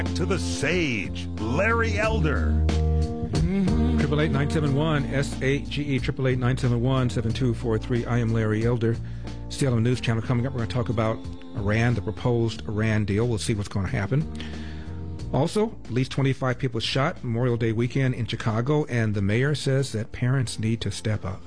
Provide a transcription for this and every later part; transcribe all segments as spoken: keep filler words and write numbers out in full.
To the sage, Larry Elder. Triple eight nine seven one S A G E triple eight nine seven one seven two four three. I am Larry Elder. Still on the news channel coming up. We're going to talk about Iran, the proposed Iran deal. We'll see what's going to happen. Also, at least twenty-five people shot Memorial Day weekend in Chicago, and the mayor says that parents need to step up.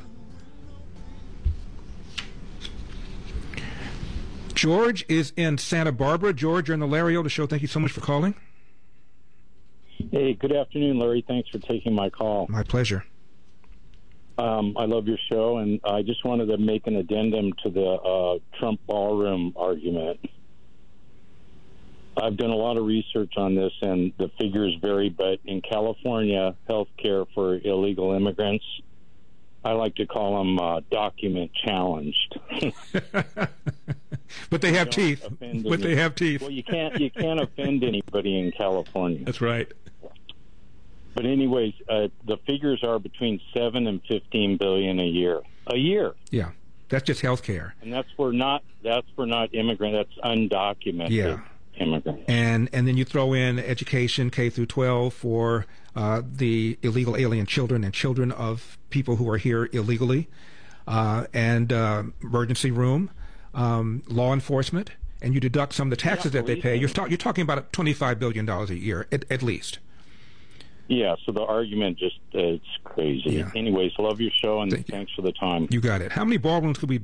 George is in Santa Barbara. George, you're on the Larry Elder Show. Thank you so much for calling. Hey, good afternoon, Larry. Thanks for taking my call. My pleasure. Um, I love your show, and I just wanted to make an addendum to the uh, Trump ballroom argument. I've done a lot of research on this, and the figures vary, but in California, health care for illegal immigrants, I like to call them uh, document challenged. But they have teeth. But any, they have teeth. Well, you can't you can't offend anybody in California. That's right. But anyways, uh, the figures are between seven and fifteen billion a year. A year. Yeah, that's just health care. And that's for not that's for not immigrant. That's undocumented. Yeah. Immigrant. And and then you throw in education K through twelve for uh, the illegal alien children and children of people who are here illegally, uh, and uh, emergency room, um, law enforcement, and you deduct some of the taxes yeah, that they pay. You're, talk, you're talking about twenty-five billion dollars a year at, at least. Yeah, so the argument just, uh, it's crazy. Yeah. Anyways, love your show, and Thank thanks for the time. You got it. How many ballrooms could we